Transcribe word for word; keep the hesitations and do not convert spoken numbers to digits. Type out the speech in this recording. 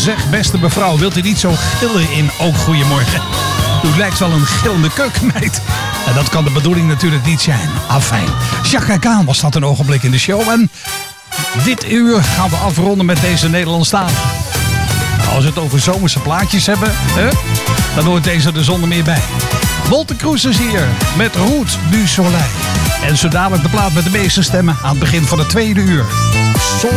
Zeg, beste mevrouw, wilt u niet zo gillen in Ook Goedemorgen? U lijkt wel een gillende keukenmeid. En dat kan de bedoeling natuurlijk niet zijn. Afijn. Chaka Khan was dat een ogenblik in de show. En dit uur gaan we afronden met deze Nederlandstalige. Nou, als we het over zomerse plaatjes hebben, hè, dan hoort deze er zonder meer bij. Wolter Kroes is hier met Route du Soleil. En zo dadelijk de plaat met de meeste stemmen aan het begin van het tweede uur. Zon.